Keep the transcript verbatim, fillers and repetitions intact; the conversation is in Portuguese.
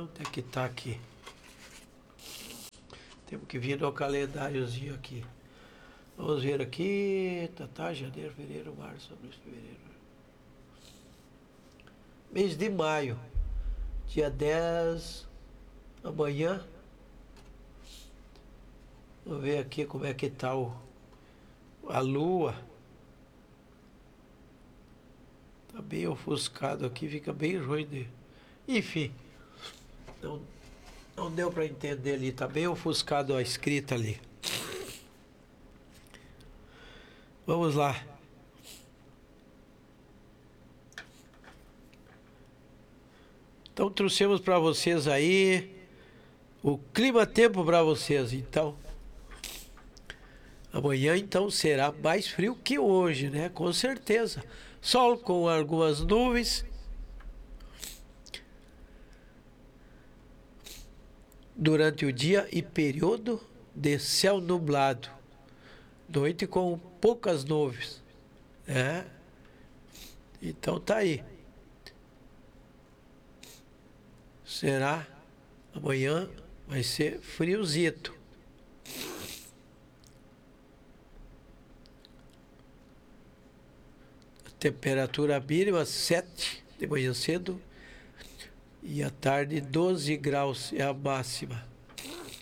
Onde é que tá aqui? Temos que vir no calendáriozinho aqui. Vamos ver aqui. Tá, tá, janeiro, fevereiro, março, abril, fevereiro. Mês de maio. Dia dez. Amanhã. Vamos ver aqui como é que tá o, a lua. Tá bem ofuscado aqui, fica bem ruim de... Enfim. Não, não deu para entender ali. Tá bem ofuscado a escrita ali. Vamos lá. Então trouxemos para vocês aí o clima-tempo para vocês. Então, amanhã então será mais frio que hoje, né? Com certeza. Sol com algumas nuvens. Durante o dia e período de céu nublado. Noite com poucas nuvens, né? Então tá aí. Será amanhã vai ser friozito. Temperatura mínima sete de manhã cedo e à tarde doze graus é a máxima.